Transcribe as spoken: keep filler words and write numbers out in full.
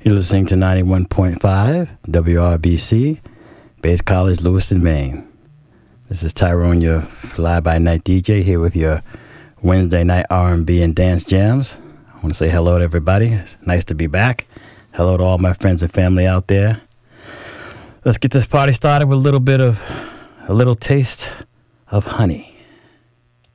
You're listening to ninety-one point five W R B C, Bates College, Lewiston, Maine. This is Tyrone, your fly-by-night D J, here with your Wednesday night R and B and dance jams. I want to say hello to everybody. It's nice to be back. Hello to all my friends and family out there. Let's get this party started with a little bit of, a little taste of honey.